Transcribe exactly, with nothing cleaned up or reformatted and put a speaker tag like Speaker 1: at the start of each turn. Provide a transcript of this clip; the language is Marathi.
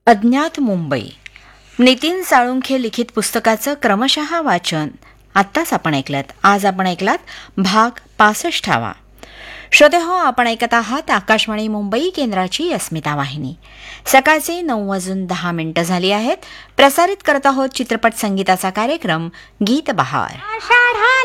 Speaker 1: अज्ञात मुंबई, नितीन साळुंखे लिखित पुस्तकाचं क्रमशः वाचन आत्ताच आपण ऐकलात. आज आपण ऐकलात भाग पासष्टावा. श्रोते हो, आपण ऐकत आहात आकाशवाणी मुंबई केंद्राची अस्मिता वाहिनी. सकाळचे नऊ वाजून दहा मिनिटं झाली आहेत. प्रसारित करत आहोत चित्रपट संगीताचा कार्यक्रम गीत बहार.